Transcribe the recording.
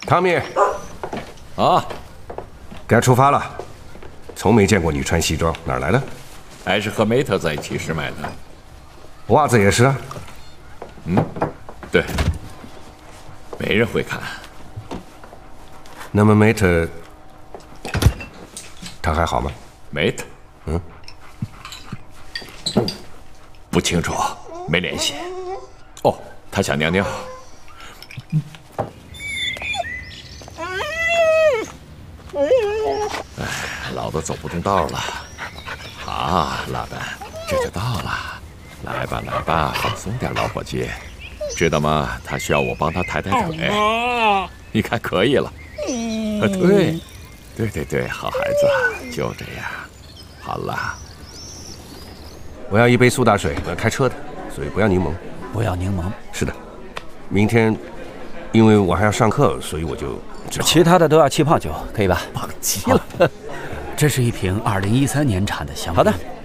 汤米， 啊， 该出发了。从没见过你穿西装，哪儿来的？ 还是和梅特在一起时买的。 袜子也是啊。 对，没人会看。 那么梅特，他还好吗？ 梅特，不清楚，没联系。哦，他想尿尿。哎，老子走不动道了。啊，老板，这就到了。来吧，来吧，放松点，老伙计。知道吗？他需要我帮他抬抬腿。你看，可以了。对，好孩子，就这样。好了。 我要一杯苏打水，我要开车的，所以不要柠檬。 不要柠檬。 是的，明天，因为我还要上课，所以我就其他的都要气泡酒，可以吧？ 忘记了。 这是一瓶2013年产的香槟。好的。